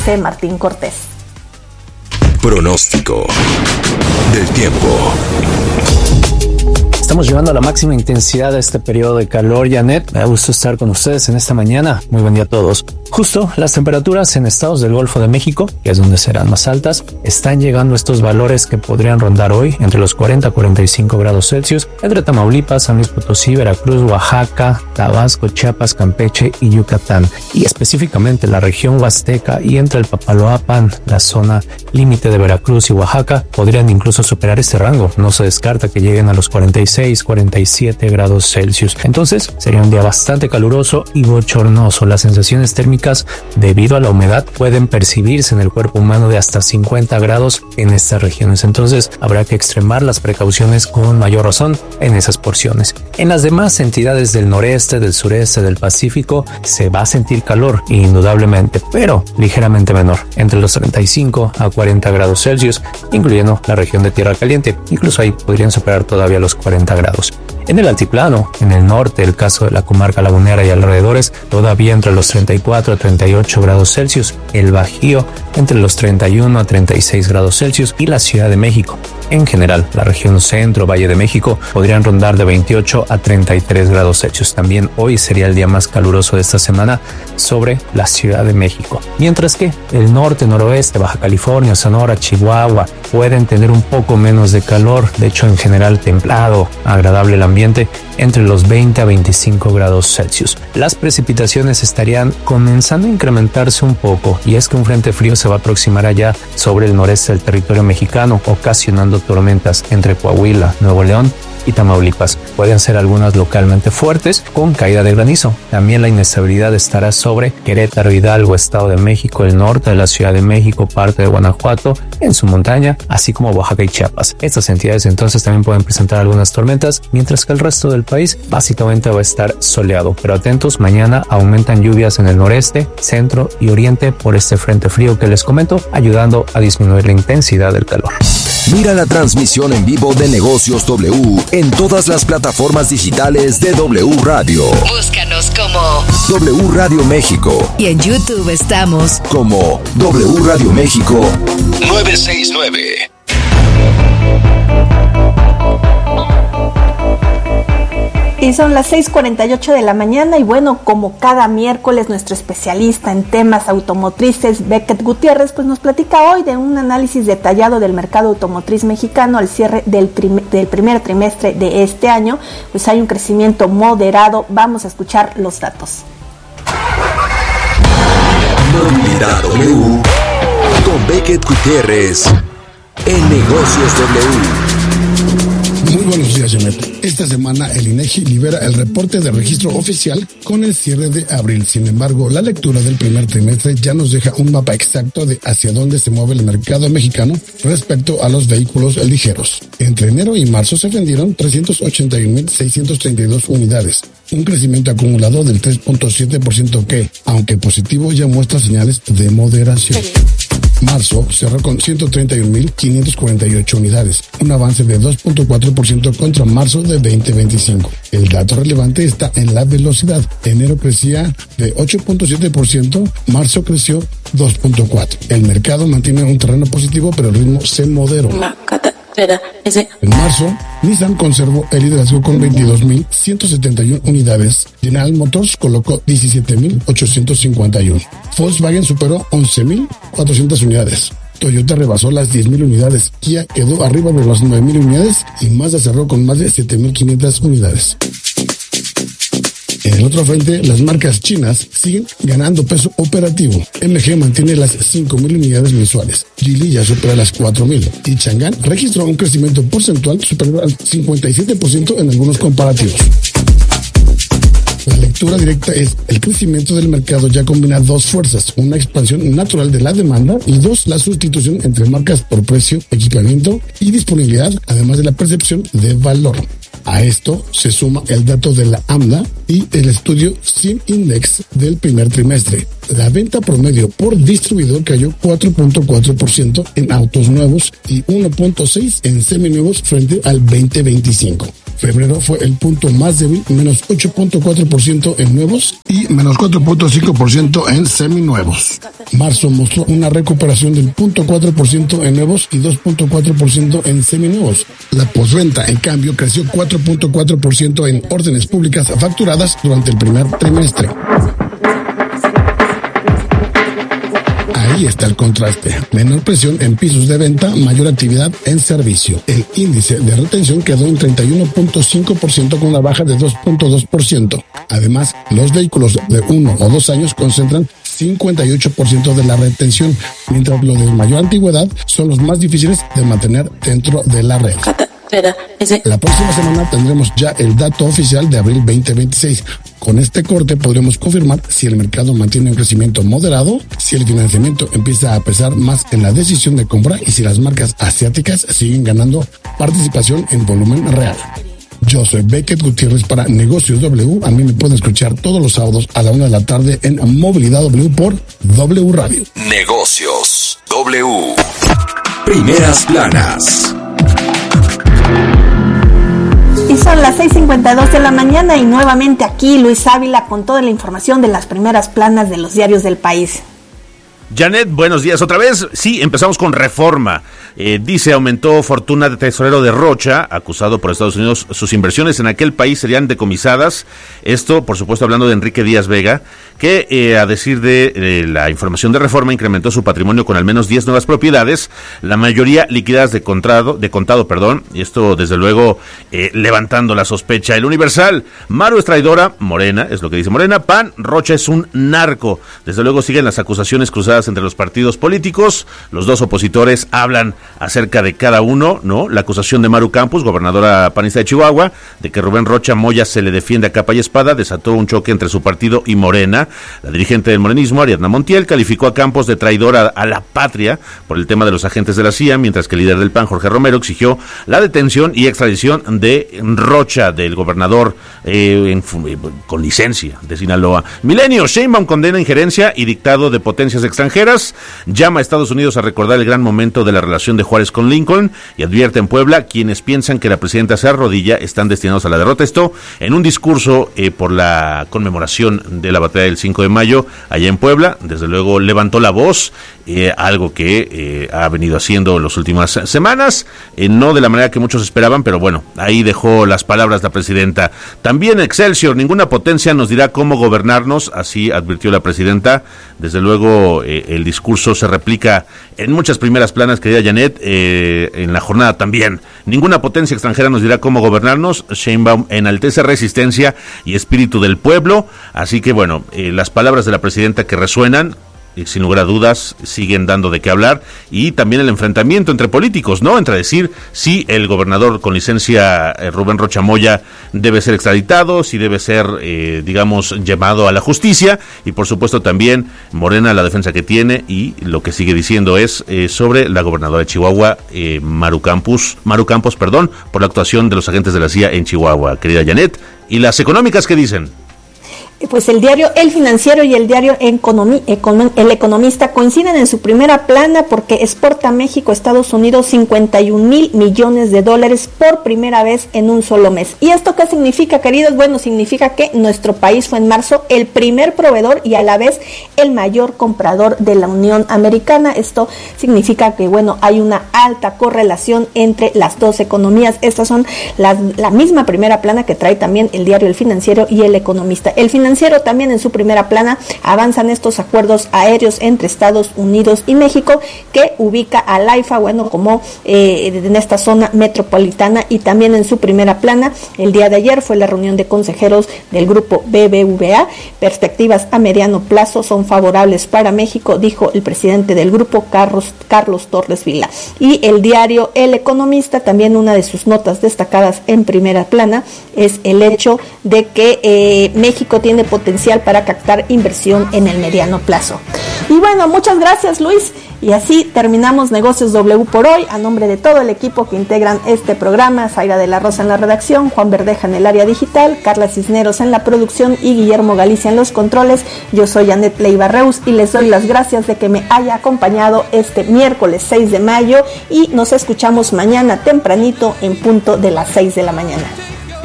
José Martín Cortés. Pronóstico del tiempo. Estamos llevando a la máxima intensidad a este periodo de calor, Janet. Me da gusto estar con ustedes en esta mañana. Muy buen día a todos. Justo las temperaturas en estados del Golfo de México, que es donde serán más altas, están llegando a estos valores que podrían rondar hoy entre los 40 a 45 grados Celsius, entre Tamaulipas, San Luis Potosí, Veracruz, Oaxaca, Tabasco, Chiapas, Campeche y Yucatán. Y específicamente la región Huasteca y entre el Papaloapan, la zona límite de Veracruz y Oaxaca, podrían incluso superar este rango. No se descarta que lleguen a los 46, 47 grados Celsius. Entonces sería un día bastante caluroso y bochornoso. Las sensaciones térmicas debido a la humedad pueden percibirse en el cuerpo humano de hasta 50 grados en estas regiones. Entonces habrá que extremar las precauciones con mayor razón en esas porciones. En las demás entidades del noreste, del sureste, del Pacífico se va a sentir calor indudablemente, pero ligeramente menor, entre los 35 a 40 grados Celsius, incluyendo la región de Tierra Caliente. Incluso ahí podrían superar todavía los 40 grados. En el altiplano, en el norte, el caso de la comarca lagunera y alrededores, todavía entre los 34 a 38 grados Celsius, el Bajío entre los 31 a 36 grados Celsius y la Ciudad de México. En general, la región centro, Valle de México, podrían rondar de 28 a 33 grados Celsius. También hoy sería el día más caluroso de esta semana sobre la Ciudad de México. Mientras que el norte, noroeste, Baja California, Sonora, Chihuahua pueden tener un poco menos de calor. De hecho, en general templado, agradable el ambiente, entre los 20 a 25 grados Celsius. Las precipitaciones estarían comenzando a incrementarse un poco, y es que un frente frío se va a aproximar allá sobre el noreste del territorio mexicano, ocasionando tormentas entre Coahuila, Nuevo León y Tamaulipas. Pueden ser algunas localmente fuertes con caída de granizo. También la inestabilidad estará sobre Querétaro, Hidalgo, Estado de México, el norte de la Ciudad de México, parte de Guanajuato, en su montaña, así como Oaxaca y Chiapas. Estas entidades entonces también pueden presentar algunas tormentas, mientras que el resto del país básicamente va a estar soleado. Pero atentos, mañana aumentan lluvias en el noreste, centro y oriente por este frente frío que les comento, ayudando a disminuir la intensidad del calor. Mira la transmisión en vivo de Negocios W en todas las plataformas digitales de W Radio. Búscanos como W Radio México. Y en YouTube estamos como W Radio México 969. Y son las 6:48 de la mañana y bueno, como cada miércoles nuestro especialista en temas automotrices, Beckett Gutiérrez, pues nos platica hoy de un análisis detallado del mercado automotriz mexicano al cierre del primer trimestre de este año. Pues hay un crecimiento moderado. Vamos a escuchar los datos. Movilidad W con Beckett Gutiérrez en Negocios W. Muy buenos días, Janet. Esta semana el INEGI libera el reporte de registro oficial con el cierre de abril. Sin embargo, la lectura del primer trimestre ya nos deja un mapa exacto de hacia dónde se mueve el mercado mexicano respecto a los vehículos ligeros. Entre enero y marzo se vendieron 381.632 unidades, un crecimiento acumulado del 3.7% que, aunque positivo, ya muestra señales de moderación. Marzo cerró con 131.548 unidades, un avance de 2.4% contra marzo de 2025. El dato relevante está en la velocidad. Enero crecía de 8.7%, marzo creció 2.4%. El mercado mantiene un terreno positivo, pero el ritmo se moderó. En marzo, Nissan conservó el liderazgo con 22.171 unidades. General Motors colocó 17.851. Volkswagen superó 11.400 unidades. Toyota rebasó las 10.000 unidades. Kia quedó arriba de las 9.000 unidades y Mazda cerró con más de 7.500 unidades. En el otro frente, las marcas chinas siguen ganando peso operativo. MG mantiene las 5.000 unidades mensuales. Geely ya supera las 4.000 y Changan registró un crecimiento porcentual superior al 57% en algunos comparativos. La lectura directa es el crecimiento del mercado ya combina dos fuerzas, una expansión natural de la demanda y dos, la sustitución entre marcas por precio, equipamiento y disponibilidad, además de la percepción de valor. A esto se suma el dato de la AMDA y el estudio SIM Index del primer trimestre. La venta promedio por distribuidor cayó 4.4% en autos nuevos y 1.6% en seminuevos frente al 2025. Febrero fue el punto más débil, menos 8.4% en nuevos y menos 4.5% en seminuevos. Marzo mostró una recuperación del 0.4% en nuevos y 2.4% en seminuevos. La postventa, en cambio, creció 4.4% en órdenes públicas facturadas durante el primer trimestre. Ahí está el contraste. Menor presión en pisos de venta, mayor actividad en servicio. El índice de retención quedó en 31.5% con una baja de 2.2%. Además, los vehículos de 1 o 2 años concentran 58% de la retención, mientras los de mayor antigüedad son los más difíciles de mantener dentro de la red. La próxima semana tendremos ya el dato oficial de abril 2026. Con este corte podremos confirmar si el mercado mantiene un crecimiento moderado, si el financiamiento empieza a pesar más en la decisión de compra y si las marcas asiáticas siguen ganando participación en volumen real. Yo soy Becket Gutiérrez para Negocios W. A mí me pueden escuchar todos los sábados a la 1 de la tarde en Movilidad W por W Radio. Negocios W. Primeras planas. Y son las 6:52 de la mañana y nuevamente aquí Luis Ávila con toda la información de las primeras planas de los diarios del país. Janet, buenos días otra vez. Sí, empezamos con Reforma. Dice, aumentó fortuna de tesorero de Rocha, acusado por Estados Unidos. Sus inversiones en aquel país serían decomisadas. Esto, por supuesto, hablando de Enrique Díaz Vega, que a decir de la información de Reforma, incrementó su patrimonio con al menos 10 nuevas propiedades, la mayoría liquidadas de contado, y esto, desde luego, levantando la sospecha. El Universal, Maru es traidora, Morena, es lo que dice Morena, PAN, Rocha es un narco. Desde luego siguen las acusaciones cruzadas entre los partidos políticos. Los dos opositores hablan acerca de cada uno, ¿no? La acusación de Maru Campos, gobernadora panista de Chihuahua, de que Rubén Rocha Moya se le defiende a capa y espada, desató un choque entre su partido y Morena. La dirigente del morenismo, Ariadna Montiel, calificó a Campos de traidora a la patria por el tema de los agentes de la CIA, mientras que el líder del PAN, Jorge Romero, exigió la detención y extradición de Rocha, del gobernador con licencia de Sinaloa. Milenio, Sheinbaum condena injerencia y dictado de potencias extranjeras, llama a Estados Unidos a recordar el gran momento de la relación de Juárez con Lincoln y advierte en Puebla, quienes piensan que la presidenta se arrodilla están destinados a la derrota. Esto en un discurso por la conmemoración de la batalla del 5 de mayo allá en Puebla. Desde luego levantó la voz, algo que ha venido haciendo en las últimas semanas, no de la manera que muchos esperaban, pero bueno, ahí dejó las palabras la presidenta. También Excelsior, ninguna potencia nos dirá cómo gobernarnos, así advirtió la presidenta. Desde luego el discurso se replica en muchas primeras planas, querida Janet, en la jornada también. Ninguna potencia extranjera nos dirá cómo gobernarnos. Sheinbaum enaltece resistencia y espíritu del pueblo. Así que bueno, las palabras de la presidenta que resuenan, y sin lugar a dudas, siguen dando de qué hablar, y también el enfrentamiento entre políticos, ¿no? Entre decir si el gobernador con licencia Rubén Rocha Moya debe ser extraditado, si debe ser, llamado a la justicia, y por supuesto también Morena, la defensa que tiene, y lo que sigue diciendo es sobre la gobernadora de Chihuahua, Maru Campos, por la actuación de los agentes de la CIA en Chihuahua, querida Janet. ¿Y las económicas qué dicen? Pues el diario El Financiero y el diario El Economista coinciden en su primera plana porque exporta México a Estados Unidos 51,000 millones de dólares por primera vez en un solo mes. ¿Y esto qué significa, queridos? Bueno, significa que nuestro país fue en marzo el primer proveedor y a la vez el mayor comprador de la Unión Americana. Esto significa que, bueno, hay una alta correlación entre las dos economías. Estas son la misma primera plana que trae también el diario El Financiero y El Economista. El Financiero también en su primera plana avanzan estos acuerdos aéreos entre Estados Unidos y México que ubica al AIFA, como en esta zona metropolitana, y también en su primera plana el día de ayer fue la reunión de consejeros del grupo BBVA. Perspectivas a mediano plazo son favorables para México, dijo el presidente del grupo, Carlos Torres Vila. Y el diario El Economista, también una de sus notas destacadas en primera plana es el hecho de que México tiene potencial para captar inversión en el mediano plazo. Y bueno, muchas gracias, Luis. Y así terminamos Negocios W por hoy. A nombre de todo el equipo que integran este programa, Zaira de la Rosa en la redacción, Juan Verdeja en el área digital, Carla Cisneros en la producción y Guillermo Galicia en los controles, yo soy Janet Leiva Reus y les doy las gracias de que me haya acompañado este miércoles 6 de mayo y nos escuchamos mañana tempranito en punto de las 6 de la mañana.